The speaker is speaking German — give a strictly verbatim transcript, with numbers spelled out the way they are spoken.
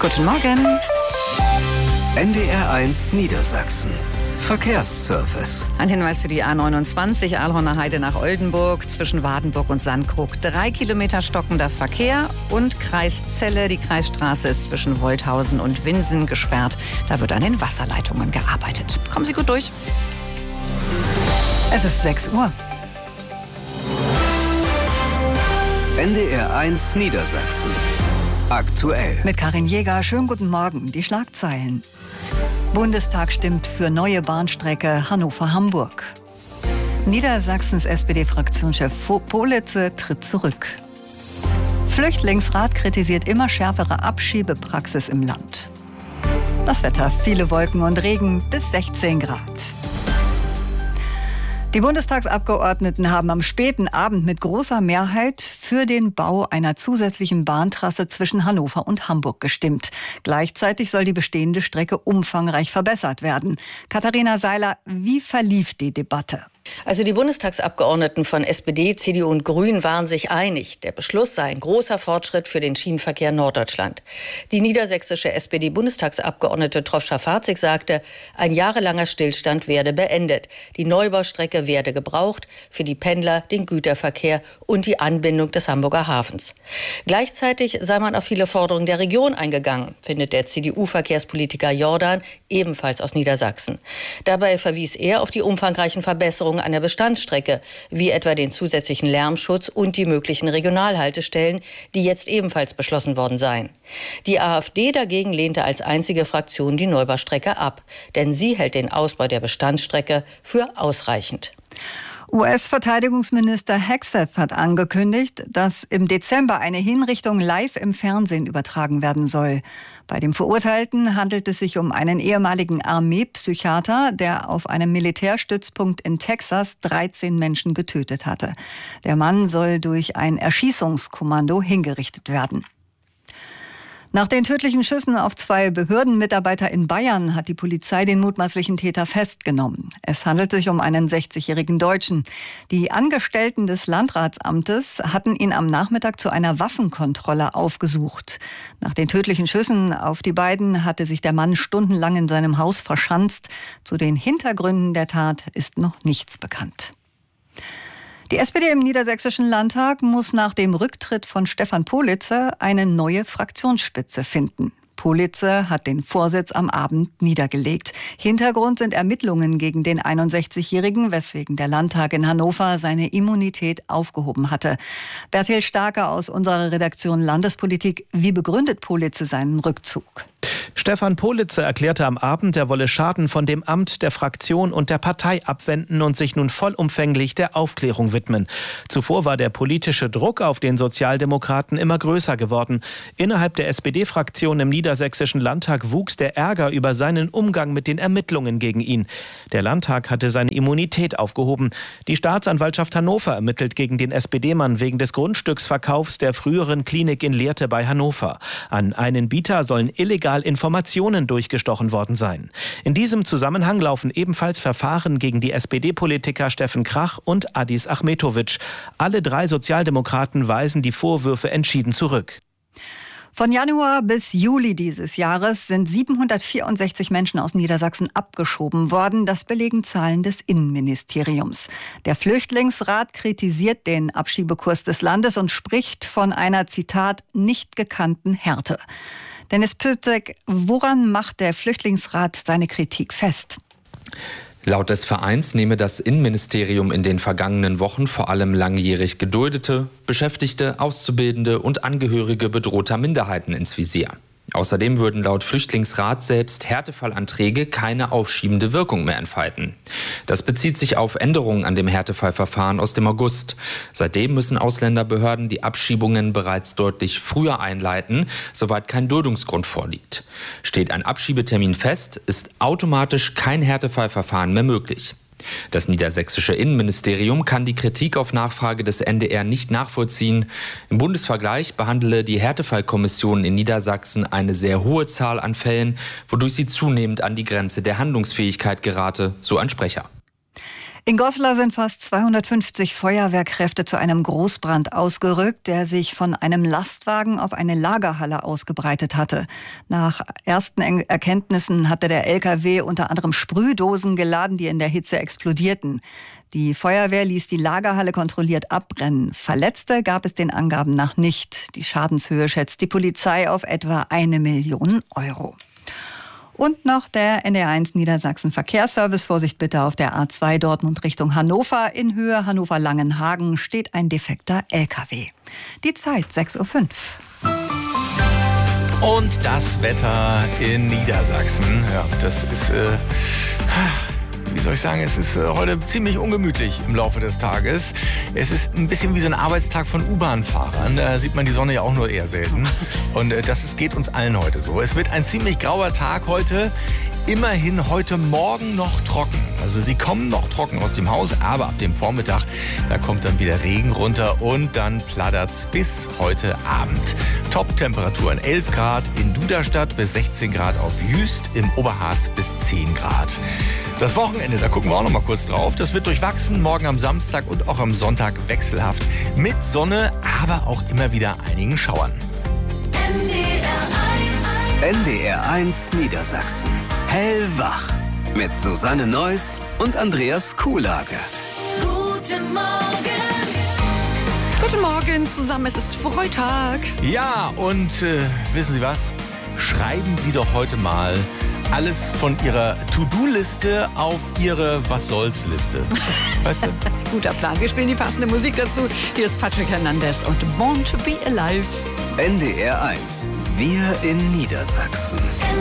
Guten Morgen. N D R eins Niedersachsen. Verkehrsservice. Ein Hinweis für die A neunundzwanzig, Ahlhorner Heide nach Oldenburg, zwischen Wadenburg und Sandkrug. Drei Kilometer stockender Verkehr und Kreis Celle. Die Kreisstraße ist zwischen Wolthausen und Winsen gesperrt. Da wird an den Wasserleitungen gearbeitet. Kommen Sie gut durch. Es ist sechs Uhr. N D R eins Niedersachsen. Aktuell. Mit Karin Jäger, schönen guten Morgen. Die Schlagzeilen. Bundestag stimmt für neue Bahnstrecke Hannover-Hamburg. Niedersachsens S P D-Fraktionschef Politze tritt zurück. Flüchtlingsrat kritisiert immer schärfere Abschiebepraxis im Land. Das Wetter, viele Wolken und Regen bis sechzehn Grad. Die Bundestagsabgeordneten haben am späten Abend mit großer Mehrheit für den Bau einer zusätzlichen Bahntrasse zwischen Hannover und Hamburg gestimmt. Gleichzeitig soll die bestehende Strecke umfangreich verbessert werden. Katharina Seiler, wie verlief die Debatte? Also die Bundestagsabgeordneten von S P D, C D U und Grünen waren sich einig. Der Beschluss sei ein großer Fortschritt für den Schienenverkehr in Norddeutschland. Die niedersächsische S P D-Bundestagsabgeordnete Trofscha-Farzig sagte, ein jahrelanger Stillstand werde beendet. Die Neubaustrecke werde gebraucht für die Pendler, den Güterverkehr und die Anbindung des Hamburger Hafens. Gleichzeitig sei man auf viele Forderungen der Region eingegangen, findet der C D U-Verkehrspolitiker Jordan, ebenfalls aus Niedersachsen. Dabei verwies er auf die umfangreichen Verbesserungen an der Bestandsstrecke, wie etwa den zusätzlichen Lärmschutz und die möglichen Regionalhaltestellen, die jetzt ebenfalls beschlossen worden seien. Die AfD dagegen lehnte als einzige Fraktion die Neubaustrecke ab, denn sie hält den Ausbau der Bestandsstrecke für ausreichend. U S-Verteidigungsminister Hegseth hat angekündigt, dass im Dezember eine Hinrichtung live im Fernsehen übertragen werden soll. Bei dem Verurteilten handelt es sich um einen ehemaligen Armeepsychiater, der auf einem Militärstützpunkt in Texas dreizehn Menschen getötet hatte. Der Mann soll durch ein Erschießungskommando hingerichtet werden. Nach den tödlichen Schüssen auf zwei Behördenmitarbeiter in Bayern hat die Polizei den mutmaßlichen Täter festgenommen. Es handelt sich um einen sechzigjährigen Deutschen. Die Angestellten des Landratsamtes hatten ihn am Nachmittag zu einer Waffenkontrolle aufgesucht. Nach den tödlichen Schüssen auf die beiden hatte sich der Mann stundenlang in seinem Haus verschanzt. Zu den Hintergründen der Tat ist noch nichts bekannt. Die S P D im Niedersächsischen Landtag muss nach dem Rücktritt von Stefan Politze eine neue Fraktionsspitze finden. Politze hat den Vorsitz am Abend niedergelegt. Hintergrund sind Ermittlungen gegen den einundsechzigjährigen, weswegen der Landtag in Hannover seine Immunität aufgehoben hatte. Bertil Starke aus unserer Redaktion Landespolitik. Wie begründet Politze seinen Rückzug? Stefan Politze erklärte am Abend, er wolle Schaden von dem Amt, der Fraktion und der Partei abwenden und sich nun vollumfänglich der Aufklärung widmen. Zuvor war der politische Druck auf den Sozialdemokraten immer größer geworden. Innerhalb der S P D-Fraktion im Niedersächsischen Landtag wuchs der Ärger über seinen Umgang mit den Ermittlungen gegen ihn. Der Landtag hatte seine Immunität aufgehoben. Die Staatsanwaltschaft Hannover ermittelt gegen den S P D-Mann wegen des Grundstücksverkaufs der früheren Klinik in Lehrte bei Hannover. An einen Bieter sollen illegal Informationen durchgestochen worden sein. In diesem Zusammenhang laufen ebenfalls Verfahren gegen die S P D-Politiker Steffen Krach und Adis Achmetovic. Alle drei Sozialdemokraten weisen die Vorwürfe entschieden zurück. Von Januar bis Juli dieses Jahres sind siebenhundertvierundsechzig Menschen aus Niedersachsen abgeschoben worden. Das belegen Zahlen des Innenministeriums. Der Flüchtlingsrat kritisiert den Abschiebekurs des Landes und spricht von einer, Zitat, nicht gekannten Härte. Dennis Pützek, woran macht der Flüchtlingsrat seine Kritik fest? Laut des Vereins nehme das Innenministerium in den vergangenen Wochen vor allem langjährig Geduldete, Beschäftigte, Auszubildende und Angehörige bedrohter Minderheiten ins Visier. Außerdem würden laut Flüchtlingsrat selbst Härtefallanträge keine aufschiebende Wirkung mehr entfalten. Das bezieht sich auf Änderungen an dem Härtefallverfahren aus dem August. Seitdem müssen Ausländerbehörden die Abschiebungen bereits deutlich früher einleiten, soweit kein Duldungsgrund vorliegt. Steht ein Abschiebetermin fest, ist automatisch kein Härtefallverfahren mehr möglich. Das niedersächsische Innenministerium kann die Kritik auf Nachfrage des N D R nicht nachvollziehen. Im Bundesvergleich behandele die Härtefallkommission in Niedersachsen eine sehr hohe Zahl an Fällen, wodurch sie zunehmend an die Grenze der Handlungsfähigkeit gerate, so ein Sprecher. In Goslar sind fast zweihundertfünfzig Feuerwehrkräfte zu einem Großbrand ausgerückt, der sich von einem Lastwagen auf eine Lagerhalle ausgebreitet hatte. Nach ersten Erkenntnissen hatte der L K W unter anderem Sprühdosen geladen, die in der Hitze explodierten. Die Feuerwehr ließ die Lagerhalle kontrolliert abbrennen. Verletzte gab es den Angaben nach nicht. Die Schadenshöhe schätzt die Polizei auf etwa eine Million Euro. Und noch der N D R eins Niedersachsen Verkehrsservice. Vorsicht bitte auf der A zwei Dortmund Richtung Hannover. In Höhe Hannover-Langenhagen steht ein defekter L K W. Die Zeit sechs Uhr fünf. Und das Wetter in Niedersachsen. Ja, das ist, äh, wie soll ich sagen, es ist äh, heute ziemlich ungemütlich im Laufe des Tages. Es ist ein bisschen wie so ein Arbeitstag von U-Bahn-Fahrern. Da sieht man die Sonne ja auch nur eher selten. Und äh, das ist, geht uns allen heute so. Es wird ein ziemlich grauer Tag heute. Immerhin heute Morgen noch trocken. Also sie kommen noch trocken aus dem Haus, aber ab dem Vormittag, da kommt dann wieder Regen runter und dann plattert's bis heute Abend. Top-Temperaturen elf Grad in Duderstadt bis sechzehn Grad auf Jüst, im Oberharz bis zehn Grad. Das Wochenende, da gucken wir auch noch mal kurz drauf. Das wird durchwachsen, morgen am Samstag und auch am Sonntag wechselhaft. Mit Sonne, aber auch immer wieder einigen Schauern. N D R eins Niedersachsen. Hellwach. Mit Susanne Neuss und Andreas Kuhlage. Guten Morgen. Guten Morgen zusammen, es ist Freitag. Ja, und äh, wissen Sie was? Schreiben Sie doch heute mal alles von Ihrer To-Do-Liste auf Ihre Was-soll's-Liste. Weißt du? Guter Plan. Wir spielen die passende Musik dazu. Hier ist Patrick Hernandez und Born to be Alive. N D R eins. Wir in Niedersachsen.